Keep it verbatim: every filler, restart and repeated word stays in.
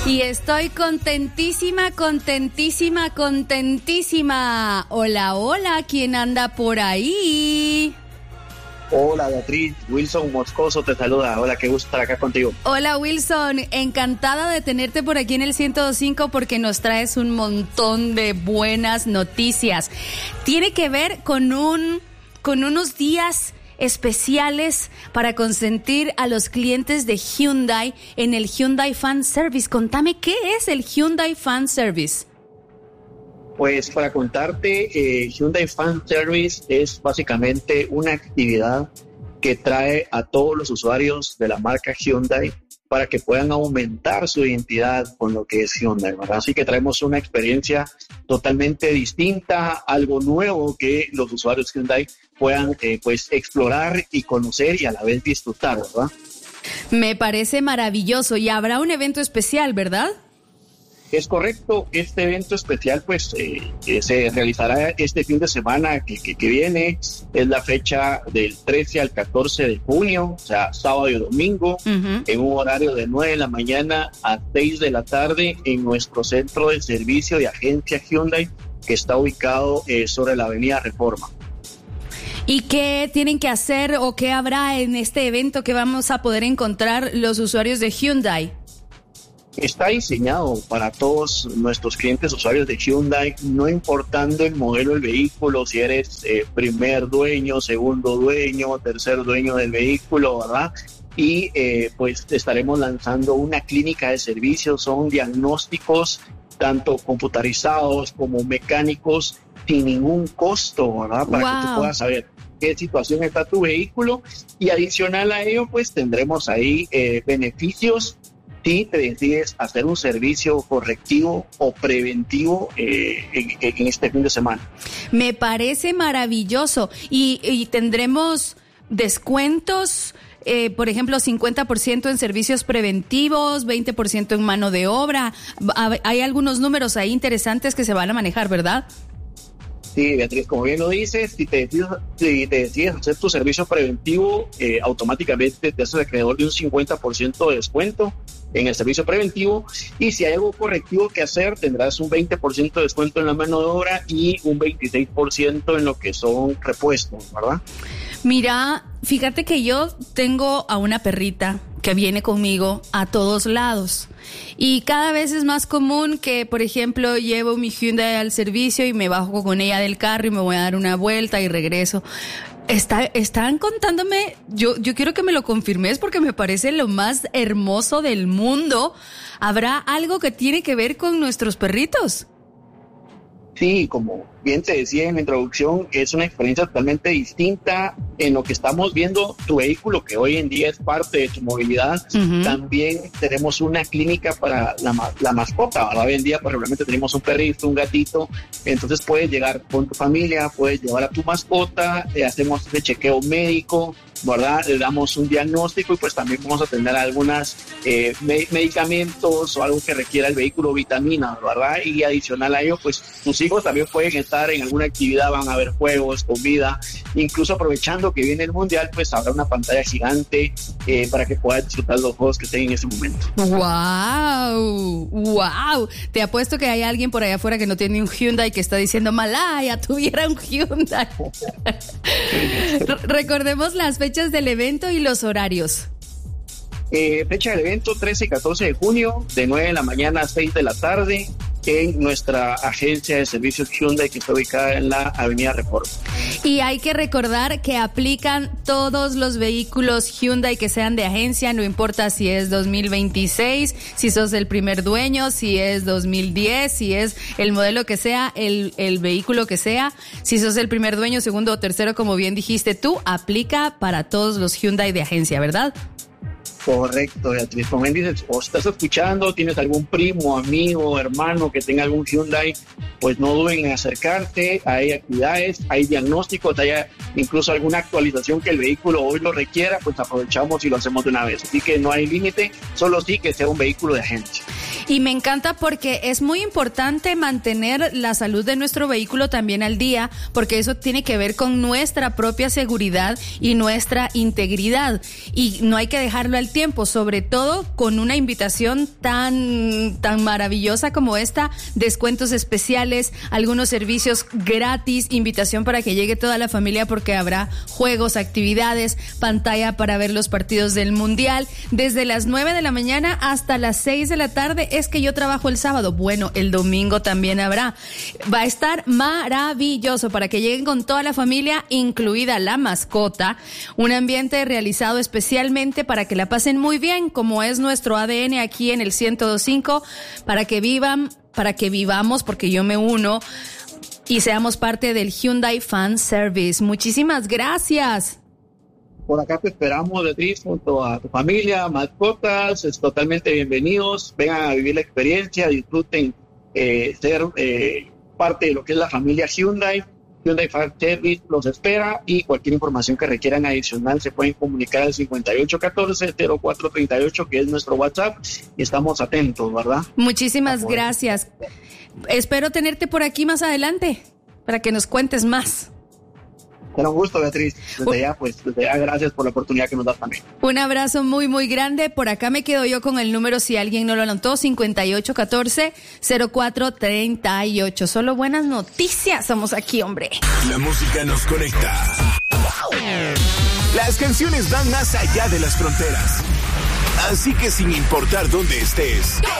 Y estoy contentísima, contentísima, contentísima. Hola, hola, ¿quién anda por ahí? Hola Beatriz, Wilson Moscoso te saluda. Hola, qué gusto estar acá contigo. Hola Wilson, encantada de tenerte por aquí en el ciento dos punto cinco porque nos traes un montón de buenas noticias. Tiene que ver con un, con unos días especiales para consentir a los clientes de Hyundai en el Hyundai Fan Service. Contame, ¿qué es el Hyundai Fan Service? Pues para contarte, eh, Hyundai Fan Service es básicamente una actividad que trae a todos los usuarios de la marca Hyundai para que puedan aumentar su identidad con lo que es Hyundai, ¿verdad? Así que traemos una experiencia totalmente distinta, algo nuevo que los usuarios Hyundai puedan eh, pues explorar y conocer y a la vez disfrutar, ¿verdad? Me parece maravilloso. Y habrá un evento especial, ¿verdad? Es correcto, este evento especial pues eh, que se realizará este fin de semana que, que, que viene, es la fecha del trece al catorce de junio, o sea, sábado y domingo, uh-huh. en un horario de nueve de la mañana a seis de la tarde en nuestro centro de servicio de agencia Hyundai, que está ubicado eh, sobre la avenida Reforma. ¿Y qué tienen que hacer o qué habrá en este evento que vamos a poder encontrar los usuarios de Hyundai? Está diseñado para todos nuestros clientes usuarios de Hyundai, no importando el modelo del vehículo, si eres eh, primer dueño, segundo dueño, tercer dueño del vehículo, ¿verdad? Y eh, pues estaremos lanzando una clínica de servicios, son diagnósticos tanto computarizados como mecánicos sin ningún costo, ¿verdad? Para wow. que tú puedas saber qué situación está tu vehículo, y adicional a ello pues tendremos ahí eh, beneficios si te decides hacer un servicio correctivo o preventivo eh, en, en este fin de semana. Me parece maravilloso. Y, y tendremos descuentos, eh, por ejemplo, cincuenta por ciento en servicios preventivos, veinte por ciento en mano de obra. Hay algunos números ahí interesantes que se van a manejar, ¿verdad? Sí, Beatriz, como bien lo dices, si te decides, si te decides hacer tu servicio preventivo, eh, automáticamente te haces alrededor de un cincuenta por ciento de descuento en el servicio preventivo, y si hay algo correctivo que hacer, tendrás un veinte por ciento de descuento en la mano de obra y un veintiséis por ciento en lo que son repuestos, ¿verdad? Mira, fíjate que yo tengo a una perrita que viene conmigo a todos lados. Y cada vez es más común que, por ejemplo, llevo mi Hyundai al servicio y me bajo con ella del carro y me voy a dar una vuelta y regreso. Está, están contándome, yo, yo quiero que me lo confirmes porque me parece lo más hermoso del mundo. ¿Habrá algo que tiene que ver con nuestros perritos? Sí, como bien te decía en la introducción, es una experiencia totalmente distinta en lo que estamos viendo. Tu vehículo, que hoy en día es parte de tu movilidad, uh-huh. también tenemos una clínica para la, la mascota, ¿verdad? Hoy en día, pues, realmente tenemos un perrito, un gatito, entonces puedes llegar con tu familia, puedes llevar a tu mascota, eh, hacemos ese chequeo médico, ¿verdad? Le damos un diagnóstico y pues también vamos a tener algunos eh, me- medicamentos o algo que requiera el vehículo, vitaminas, ¿verdad? Y adicional a ello, pues tus hijos también pueden estar en alguna actividad, van a ver juegos, comida, incluso aprovechando que viene el mundial, pues habrá una pantalla gigante eh, para que puedas disfrutar los juegos que estén en ese momento. ¡Wow! ¡Wow! Te apuesto que hay alguien por allá afuera que no tiene un Hyundai que está diciendo, Malaya, tuviera un Hyundai. Recordemos las fechas del evento y los horarios. Eh, fecha del evento trece y catorce de junio, de nueve de la mañana a seis de la tarde, en nuestra agencia de servicios Hyundai, que está ubicada en la avenida Reforma. Y hay que recordar que aplican todos los vehículos Hyundai que sean de agencia, no importa si es dos mil veintiséis, si sos el primer dueño, si es dos mil diez, si es el modelo que sea, el, el vehículo que sea, si sos el primer dueño, segundo o tercero, como bien dijiste tú, aplica para todos los Hyundai de agencia, ¿verdad? Correcto, Beatriz. Como bien dices, o estás escuchando, tienes algún primo, amigo, hermano que tenga algún Hyundai, pues no duden en acercarte. Hay actividades, hay diagnósticos, hay incluso alguna actualización que el vehículo hoy lo requiera, pues aprovechamos y lo hacemos de una vez. Así que no hay límite, solo sí que sea un vehículo de agencia. Y me encanta porque es muy importante mantener la salud de nuestro vehículo también al día, porque eso tiene que ver con nuestra propia seguridad y nuestra integridad. Y no hay que dejarlo al tiempo, sobre todo con una invitación tan, tan maravillosa como esta, descuentos especiales, algunos servicios gratis, invitación para que llegue toda la familia porque habrá juegos, actividades, pantalla para ver los partidos del Mundial, desde las nueve de la mañana hasta las seis de la tarde. Es que yo trabajo el sábado, bueno, el domingo también habrá. Va a estar maravilloso para que lleguen con toda la familia, incluida la mascota, un ambiente realizado especialmente para que la pasen muy bien, como es nuestro A D N aquí en el ciento dos punto cinco, para que vivan, para que vivamos, porque yo me uno y seamos parte del Hyundai Fan Service. Muchísimas gracias. Por acá te esperamos, Beatriz, junto a tu familia, mascotas, es totalmente bienvenidos, vengan a vivir la experiencia, disfruten eh, ser eh, parte de lo que es la familia Hyundai. Hyundai Fan Service los espera, y cualquier información que requieran adicional se pueden comunicar al cincuenta y ocho catorce cero cuatro treinta y ocho, que es nuestro WhatsApp, y estamos atentos, ¿verdad? Muchísimas gracias. Espero tenerte por aquí más adelante para que nos cuentes más. Será un gusto, Beatriz. Desde ya, pues, desde ya, gracias por la oportunidad que nos das también. Un abrazo muy, muy grande. Por acá me quedo yo con el número, si alguien no lo anotó, cincuenta y ocho catorce cero cuatro treinta y ocho. Solo buenas noticias somos aquí, hombre. La música nos conecta. Las canciones van más allá de las fronteras. Así que sin importar dónde estés,